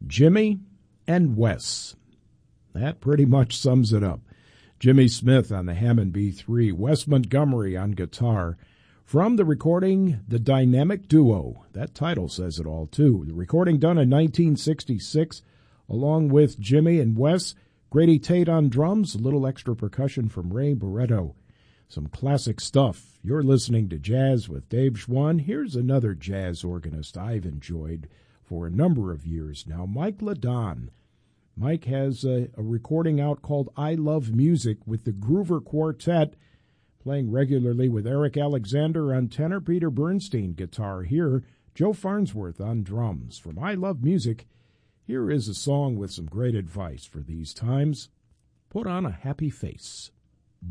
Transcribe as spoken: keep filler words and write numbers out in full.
Jimmy and Wes. That pretty much sums it up. Jimmy Smith on the Hammond B three, Wes Montgomery on guitar. From the recording, The Dynamic Duo. That title says it all, too. The recording done in nineteen sixty-six, along with Jimmy and Wes. Grady Tate on drums, a little extra percussion from Ray Barretto. Some classic stuff. You're listening to Jazz with Dave Schwann. Here's another jazz organist I've enjoyed for a number of years now, Mike LeDon. Mike has a, a recording out called I Love Music with the Groover Quartet, playing regularly with Eric Alexander on tenor, Peter Bernstein guitar here, Joe Farnsworth on drums. From I Love Music, here is a song with some great advice for these times. Put on a happy face.